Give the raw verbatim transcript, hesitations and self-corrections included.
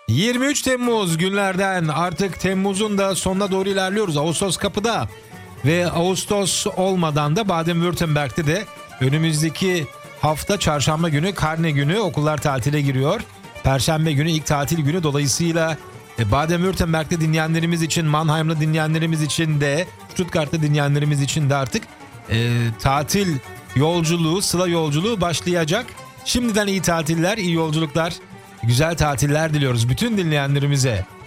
yirmi üç Temmuz günlerden artık Temmuz'un da sonuna doğru ilerliyoruz. Ağustos kapıda ve Ağustos olmadan da Baden-Württemberg'te de önümüzdeki hafta çarşamba günü karne günü, okullar tatile giriyor. Perşembe günü ilk tatil günü, dolayısıyla Baden-Württemberg'te dinleyenlerimiz için, Mannheim'da dinleyenlerimiz için de, Stuttgart'ta dinleyenlerimiz için de artık e, tatil yolculuğu, sıla yolculuğu başlayacak. Şimdiden iyi tatiller, iyi yolculuklar, güzel tatiller diliyoruz bütün dinleyenlerimize.